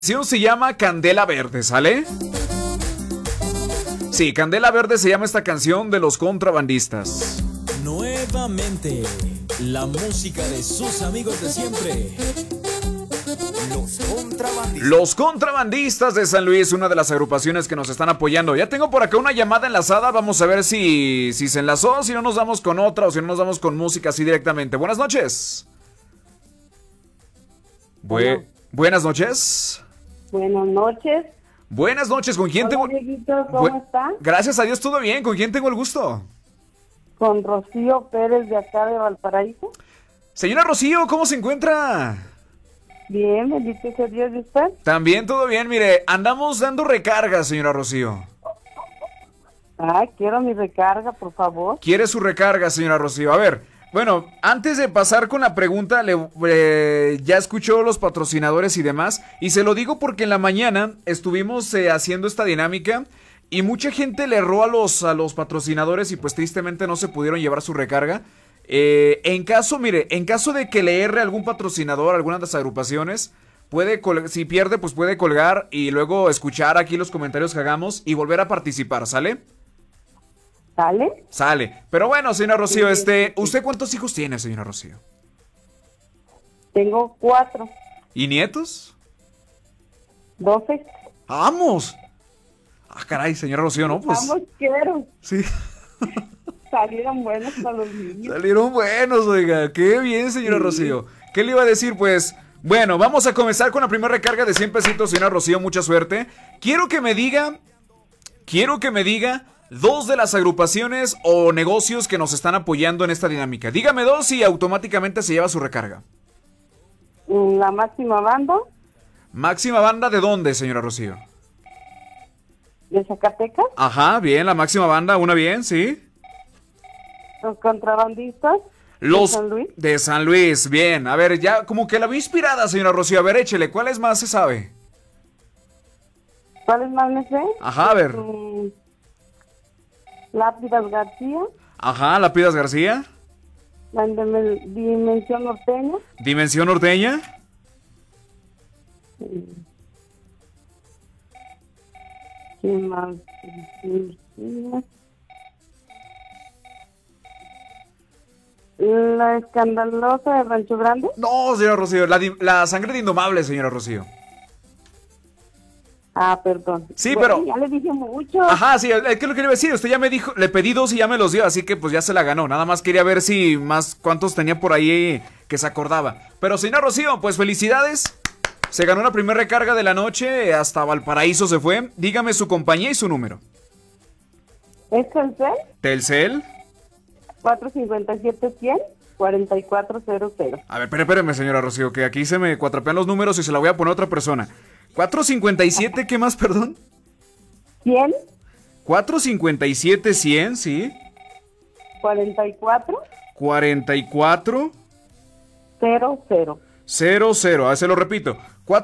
canción se llama Candela Verde, ¿sale? Sí, Candela Verde se llama esta canción de Los Contrabandistas. Nuevamente, la música de sus amigos de siempre. Los Contrabandistas. Los Contrabandistas de San Luis, una de las agrupaciones que nos están apoyando. Ya tengo por acá una llamada enlazada, vamos a ver si se enlazó, si no nos vamos con otra o si no nos vamos con música así directamente. Buenas noches. Buenas noches. Buenas noches. Buenas noches, ¿con quién tengo? Dieguito, ¿cómo está? Gracias a Dios, todo bien. ¿Con quién tengo el gusto? Con Rocío Pérez de acá de Valparaíso. Señora Rocío, ¿cómo se encuentra? Bien, bendito sea Dios, ¿y usted? También todo bien, mire, andamos dando recarga, señora Rocío. Ay, quiero mi recarga, por favor. ¿Quiere su recarga, señora Rocío? A ver, bueno, antes de pasar con la pregunta, ya escuchó los patrocinadores y demás, y se lo digo porque en la mañana estuvimos haciendo esta dinámica y mucha gente le erró a los patrocinadores y pues tristemente no se pudieron llevar su recarga. En caso de que le erre algún patrocinador, alguna de las agrupaciones, si pierde, pues puede colgar y luego escuchar aquí los comentarios que hagamos y volver a participar, ¿sale? ¿Sale? Sale. Pero bueno, señora Rocío, ¿usted cuántos hijos tiene, señora Rocío? Tengo 4. ¿Y nietos? 12. ¡Vamos! Ah, caray, señora Rocío, ¿no? Pues Vamos, quiero. sí. Salieron buenos para los niños. Salieron buenos, oiga. Qué bien, señora Rocío. ¿Qué le iba a decir? Pues, bueno, vamos a comenzar con la primera recarga de 100 pesitos, señora Rocío. Mucha suerte. Quiero que me diga dos de las agrupaciones o negocios que nos están apoyando en esta dinámica. Dígame dos y automáticamente se lleva su recarga. La Máxima Banda. ¿Máxima Banda de dónde, señora Rocío? De Zacatecas. Ajá, bien, la Máxima Banda, una bien, sí. Los Contrabandistas. Los de San Luis. De San Luis, bien. A ver, ya como que la vi inspirada, señora Rocío. A ver, échele, ¿cuáles más se sabe? ¿Cuáles más me sé? Ajá, a ver. Lápidas García. Ajá, Lápidas García. La Dimensión Norteña. Dimensión Norteña. ¿Quién más? La Escandalosa de Rancho Grande. No, señora Rocío, la Sangre de Indomable, señora Rocío. Ah, perdón. Sí, bueno, pero ya le dije mucho. ajá, sí, es que lo quería decir, usted ya me dijo, le pedí dos y ya me los dio, así que pues ya se la ganó. Nada más quería ver si más cuántos tenía por ahí que se acordaba. Pero señora Rocío, pues felicidades. Se ganó la primera recarga de la noche, hasta Valparaíso se fue. Dígame su compañía y su número. ¿Es Telcel? ¿Telcel? 457-100-4400. A ver, espéreme, señora Rocío, que aquí se me cuatrapean los números y se la voy a poner a otra persona. 457, ¿qué más, perdón? 100. 457-100, sí. 44. 44. 00. 00, se lo repito.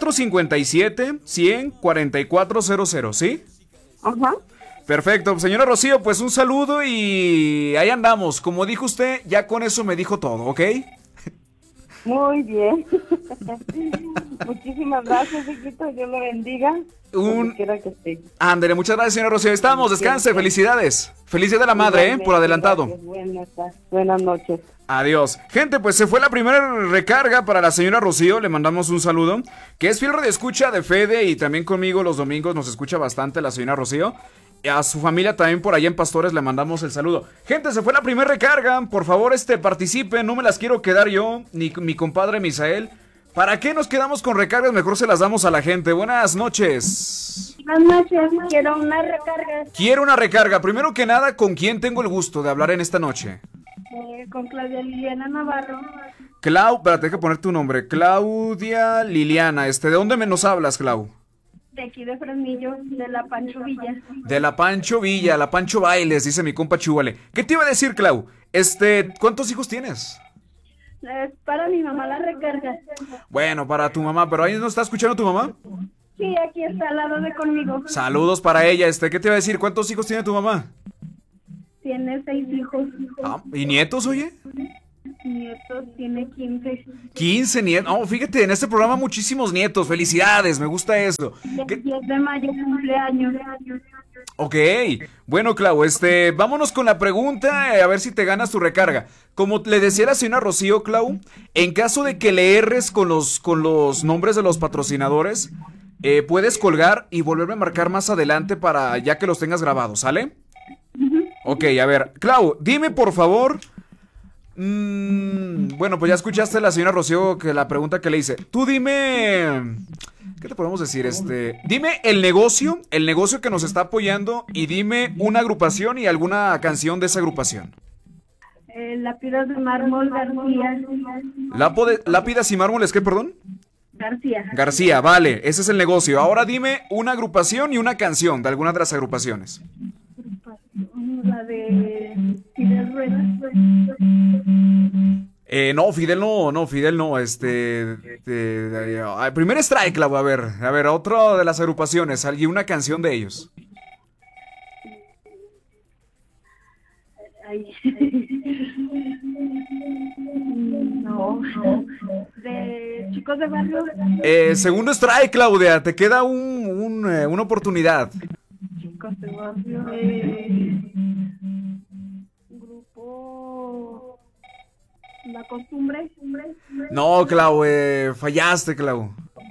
457-100-4400, ¿sí? Ajá. Perfecto, señora Rocío, pues un saludo y ahí andamos. Como dijo usted, ya con eso me dijo todo, ¿ok? Muy bien. Muchísimas gracias, hijito. Dios lo bendiga. Donde quiera que esté. Ándale, muchas gracias, señora Rocío. Estamos, descanse, felicidades. Feliz día de la madre, por adelantado. Buenas noches. Adiós. Gente, pues se fue la primera recarga para la señora Rocío. Le mandamos un saludo. Que es fiel radioescucha de Fede y también conmigo los domingos nos escucha bastante la señora Rocío. A su familia también por allá en Pastores le mandamos el saludo. Gente, se fue la primera recarga. Por favor, participen. No me las quiero quedar yo, ni mi compadre Misael. ¿Para qué nos quedamos con recargas? Mejor se las damos a la gente. Buenas noches. Buenas noches, quiero una recarga. Quiero una recarga. Primero que nada, ¿con quién tengo el gusto de hablar en esta noche? Con Claudia Liliana Navarro. Espérate, hay que poner tu nombre. Claudia Liliana. ¿De dónde nos hablas, Clau? De aquí de Fresnillo, de la Pancho Villa. De la Pancho Villa, la Pancho Bailes, dice mi compa Chúbale. ¿Qué te iba a decir, Clau? ¿Cuántos hijos tienes? Es para mi mamá la recarga. Bueno, para tu mamá, pero ahí no está escuchando tu mamá. Sí, aquí está al lado de conmigo. Saludos para ella. ¿Qué te iba a decir? ¿Cuántos hijos tiene tu mamá? Tiene 6 hijos. ¿Y nietos, oye? nietos, tiene 15. 15 nietos. Oh, fíjate, en este programa muchísimos nietos. Felicidades, me gusta eso. El ¿Qué? 10 de mayo cumpleaños. Ok, bueno, Clau, vámonos con la pregunta, a ver si te ganas tu recarga. Como le decía la señora Rocío, Clau, en caso de que le erres con los nombres de los patrocinadores, puedes colgar y volverme a marcar más adelante para ya que los tengas grabados, ¿sale? Ok, a ver, Clau, dime por favor. Bueno, pues ya escuchaste a la señora Rocío que la pregunta que le hice. Tú dime. ¿Qué te podemos decir? Dime el negocio que nos está apoyando y dime una agrupación y alguna canción de esa agrupación. Lápidas de mármol García. Lápidas y mármoles, ¿qué, perdón? García. García, vale, ese es el negocio. Ahora dime una agrupación y una canción de alguna de las agrupaciones. La de Fidel Rueda. No, Fidel no, primer strike, Clau, a ver, otro de las agrupaciones, y una canción de ellos. Ay. No. De Chicos de Barrio. Segundo strike, Claudia, te queda una oportunidad. Chicos de Barrio. Grupo La Costumbre. No, Clau, fallaste, Clau.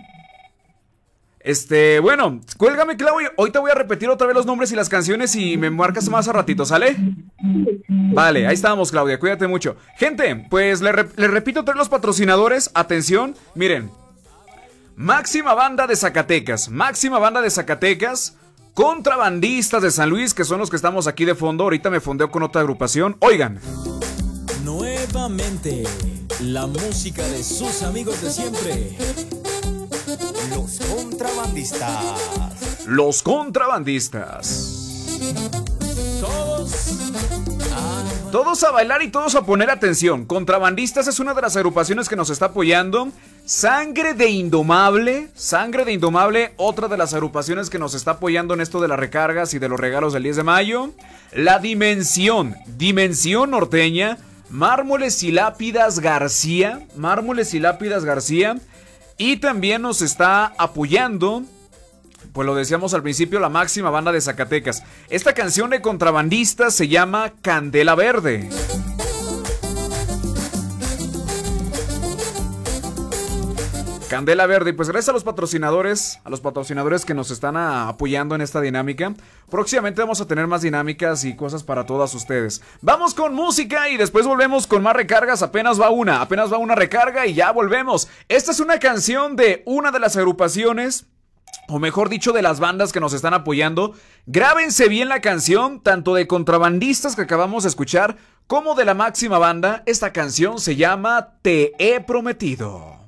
Bueno, cuélgame, Clau, y hoy te voy a repetir otra vez los nombres y las canciones y me marcas más a ratito, ¿sale? Vale, ahí estamos, Claudia, cuídate mucho. Gente, pues le repito todos los patrocinadores, atención, miren. Máxima Banda de Zacatecas, Contrabandistas de San Luis, que son los que estamos aquí de fondo, ahorita me fondeo con otra agrupación, oigan. Nuevamente, la música de sus amigos de siempre. Los Contrabandistas. Los Contrabandistas. Todos a bailar y todos a poner atención. Contrabandistas es una de las agrupaciones que nos está apoyando. Sangre de Indomable, otra de las agrupaciones que nos está apoyando en esto de las recargas y de los regalos del 10 de mayo. La Dimensión Norteña. Mármoles y Lápidas García. Y también nos está apoyando, pues lo decíamos al principio, la Máxima Banda de Zacatecas. Esta canción de Contrabandistas se llama Candela Verde. Candela Verde, y pues gracias a los patrocinadores que nos están apoyando en esta dinámica. Próximamente vamos a tener más dinámicas y cosas para todas ustedes. Vamos con música y después volvemos con más recargas. Apenas va una recarga y ya volvemos. Esta es una canción de una de las agrupaciones, o mejor dicho, de las bandas que nos están apoyando. Grábense bien la canción, tanto de Contrabandistas que acabamos de escuchar, como de la Máxima Banda. Esta canción se llama Te he prometido.